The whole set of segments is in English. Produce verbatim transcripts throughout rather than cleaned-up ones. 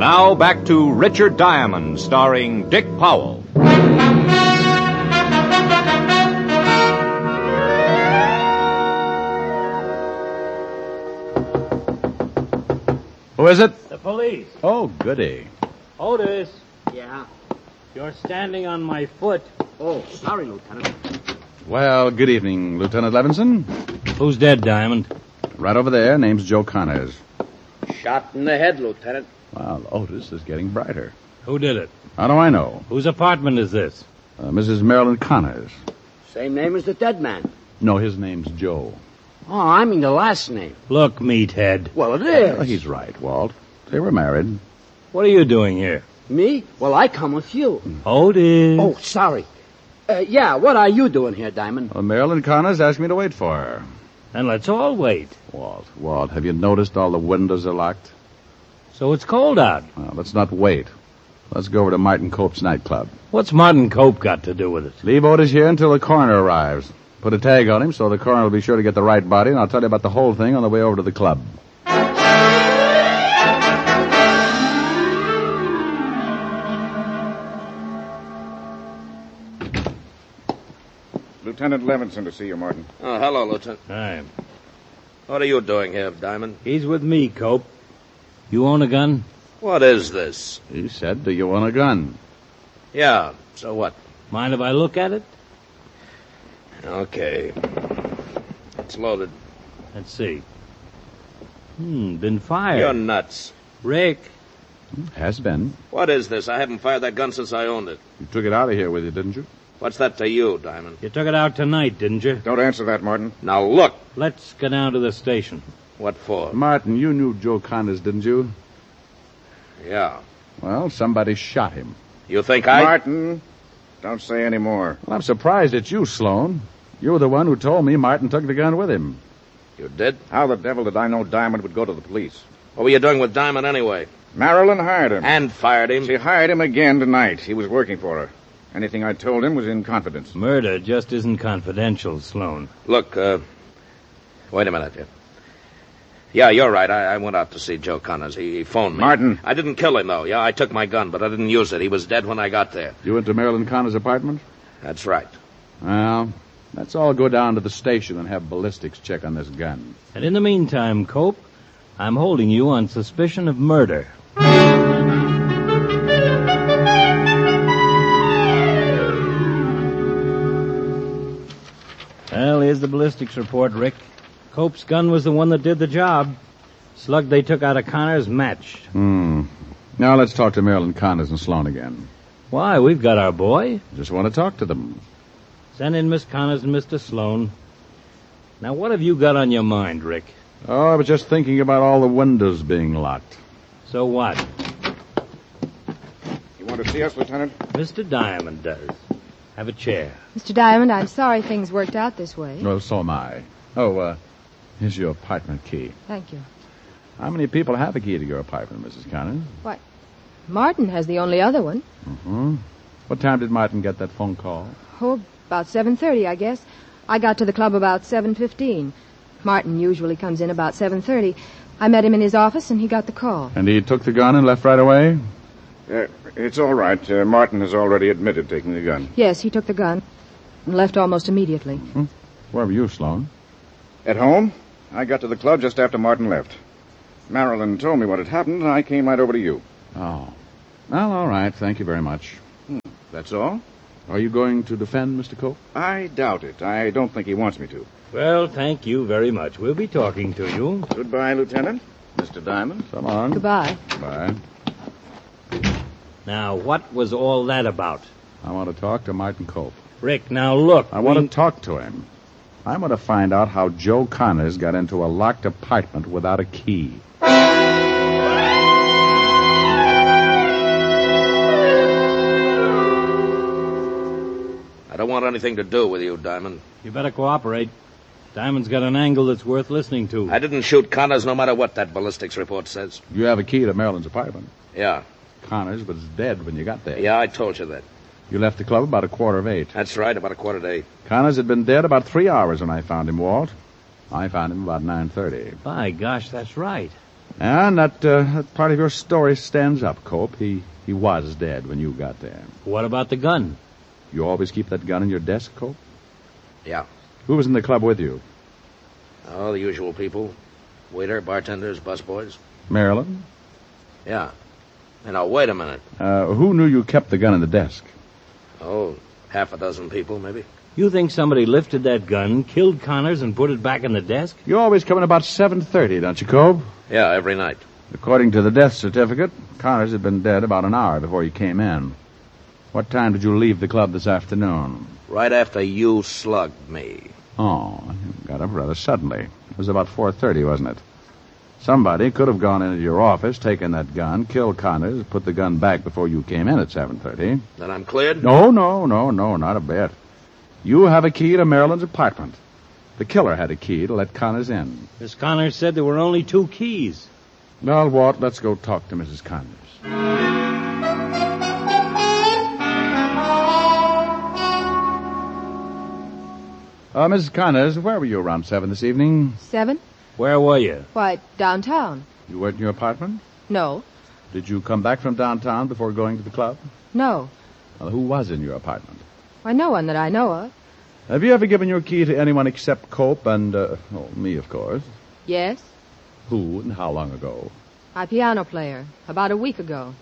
Now back to Richard Diamond, starring Dick Powell. Who is it? The police. Oh, goody. Otis, Yeah. you're standing on my foot. Oh, sorry, Lieutenant. Well, good evening, Lieutenant Levinson. Who's dead, Diamond? Right over there, name's Joe Connors. Shot in the head, Lieutenant. Well, Otis is getting brighter. Who did it? How do I know? Whose apartment is this? Uh, Missus Marilyn Connors. Same name as the dead man. No, his name's Joe. Oh, I mean the last name. Look, meathead. Well, it is. Well, he's right, Walt. They were married. What are you doing here? Me? Well, I come with you. Otis. Oh, sorry. Uh, yeah, what are you doing here, Diamond? Well, Marilyn Connors asked me to wait for her. And let's all wait. Walt, Walt, have you noticed all the windows are locked? So it's cold out. Well, let's not wait. Let's go over to Martin Cope's nightclub. What's Martin Cope got to do with it? Leave Otis here until the coroner arrives. Put a tag on him so the coroner will be sure to get the right body, and I'll tell you about the whole thing on the way over to the club. Lieutenant Levinson to see you, Martin. Oh, hello, Lieutenant. Hi. What are you doing here, Diamond? He's with me, Cope. You own a gun? What is this? He said, do you want a gun? Yeah, so what? Mind if I look at it? Okay. It's loaded. Let's see. Hmm, been fired. You're nuts. Rick. Has been. What is this? I haven't fired that gun since I owned it. You took it out of here with you, didn't you? What's that to you, Diamond? You took it out tonight, didn't you? Don't answer that, Martin. Now look. Let's go down to the station. What for? Martin, you knew Joe Connors, didn't you? Yeah. Well, somebody shot him. You think I... Martin, don't say any more. Well, I'm surprised at you, Sloan. You were the one who told me Martin took the gun with him. You did? How the devil did I know Diamond would go to the police? What were you doing with Diamond anyway? Marilyn hired him. And fired him? She hired him again tonight. He was working for her. Anything I told him was in confidence. Murder just isn't confidential, Sloan. Look, uh... Wait a minute. Yeah, you're right. I, I went out to see Joe Connors. He, he phoned me. Martin. I didn't kill him, though. Yeah, I took my gun, but I didn't use it. He was dead when I got there. You went to Marilyn Connors' apartment? That's right. Well, let's all go down to the station and have ballistics check on this gun. And in the meantime, Cope, I'm holding you on suspicion of murder. Well, here's the ballistics report, Rick. Cope's gun was the one that did the job. Slug they took out of Connors matched. Hmm. Now let's talk to Marilyn Connors and Sloan again. Why, we've got our boy. Just want to talk to them. Send in Miss Connors and Mister Sloan. Now, what have you got on your mind, Rick? Oh, I was just thinking about all the windows being locked. So what? You want to see us, Lieutenant? Mister Diamond does. Have a chair. Mister Diamond, I'm sorry things worked out this way. Well, so am I. Oh, uh, here's your apartment key. Thank you. How many people have a key to your apartment, Missus Connors? What? Martin has the only other one. Mm-hmm. What time did Martin get that phone call? Oh, about seven thirty, I guess. I got to the club about seven fifteen. Martin usually comes in about seven thirty. I met him in his office, and he got the call. And he took the gun and left right away? Uh, it's all right. Uh, Martin has already admitted taking the gun. Yes, he took the gun and left almost immediately. Mm-hmm. Where were you, Sloan? At home, I got to the club just after Martin left. Marilyn told me what had happened, and I came right over to you. Oh. Well, all right. Thank you very much. Hmm. That's all? Are you going to defend Mister Cope? I doubt it. I don't think he wants me to. Well, thank you very much. We'll be talking to you. Goodbye, Lieutenant. Mister Diamond. So long. Goodbye. Bye. Now, what was all that about? I want to talk to Martin Cope. Rick, now look. I want we... to talk to him. I want to find out how Joe Connors got into a locked apartment without a key. I don't want anything to do with you, Diamond. You better cooperate. Diamond's got an angle that's worth listening to. I didn't shoot Connors no matter what that ballistics report says. You have a key to Marilyn's apartment. Yeah. Connors was dead when you got there. Yeah, I told you that. You left the club about a quarter of eight. That's right, about a quarter to eight. Connors had been dead about three hours when I found him, Walt. I found him about nine thirty. By gosh, that's right. And that, uh, that part of your story stands up, Cope. He, he was dead when you got there. What about the gun? You always keep that gun in your desk, Cope? Yeah. Who was in the club with you? Oh, the usual people. Waiter, bartenders, busboys. Marilyn? Yeah. And now, wait a minute. Uh, who knew you kept the gun in the desk? Oh, half a dozen people, maybe. You think somebody lifted that gun, killed Connors, and put it back in the desk? You always come in about seven thirty, don't you, Cope? Yeah, every night. According to the death certificate, Connors had been dead about an hour before you came in. What time did you leave the club this afternoon? Right after you slugged me. Oh, you got up rather suddenly. It was about four thirty, wasn't it? Somebody could have gone into your office, taken that gun, killed Connors, put the gun back before you came in at seven thirty. Then I'm cleared? No, no, no, no, not a bit. You have a key to Marilyn's apartment. The killer had a key to let Connors in. Miss Connors said there were only two keys. Well, Walt, let's go talk to Missus Connors. Uh, Missus Connors, where were you around seven this evening? Seven? Where were you? Why, downtown. You weren't in your apartment? No. Did you come back from downtown before going to the club? No. Well, who was in your apartment? Why, no one that I know of. Have you ever given your key to anyone except Cope and, uh, oh, me, of course? Yes. Who and how long ago? My piano player. About a week ago.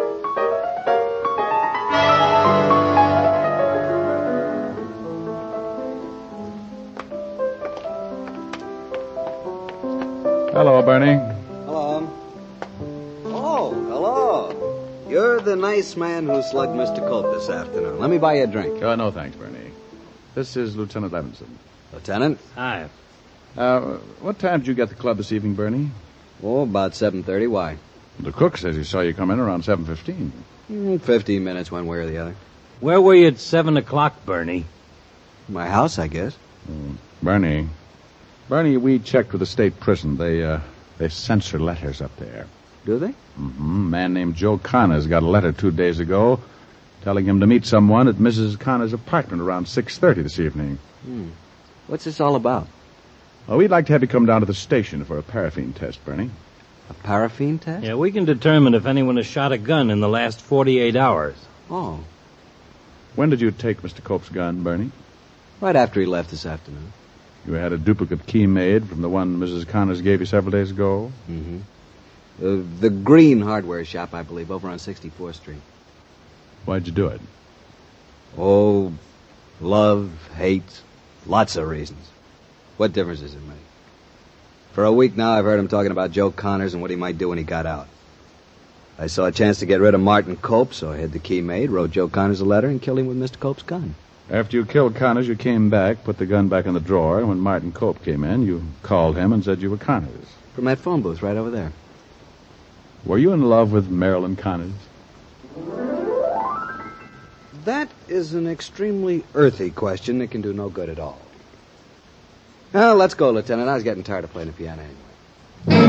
Hello, Bernie. Hello. Oh, hello. You're the nice man who slugged Mister Cope this afternoon. Let me buy you a drink. Uh, no, thanks, Bernie. This is Lieutenant Levinson. Lieutenant? Hi. Uh, what time did you get to the club this evening, Bernie? Oh, about seven thirty. Why? The cook says he saw you come in around seven fifteen. Mm, Fifteen minutes one way or the other. Where were you at seven o'clock, Bernie? My house, I guess. Mm. Bernie. Bernie, we checked with the state prison. They, uh, they censor letters up there. Do they? Mm-hmm. A man named Joe Connors got a letter two days ago telling him to meet someone at Missus Connors' apartment around six thirty this evening. Hmm. What's this all about? Well, we'd like to have you come down to the station for a paraffin test, Bernie. A paraffin test? Yeah, we can determine if anyone has shot a gun in the last forty-eight hours. Oh. When did you take Mister Cope's gun, Bernie? Right after he left this afternoon. You had a duplicate key made from the one Missus Connors gave you several days ago? Mm-hmm. Uh, the Green Hardware Shop, I believe, over on sixty-fourth Street. Why'd you do it? Oh, love, hate, lots of reasons. What difference does it make? For a week now, I've heard him talking about Joe Connors and what he might do when he got out. I saw a chance to get rid of Martin Cope, so I had the key made, wrote Joe Connors a letter, and killed him with Mister Cope's gun. After you killed Connors, you came back, put the gun back in the drawer, and when Martin Cope came in, you called him and said you were Connors. From that phone booth right over there. Were you in love with Marilyn Connors? That is an extremely earthy question that can do no good at all. Well, let's go, Lieutenant. I was getting tired of playing the piano anyway.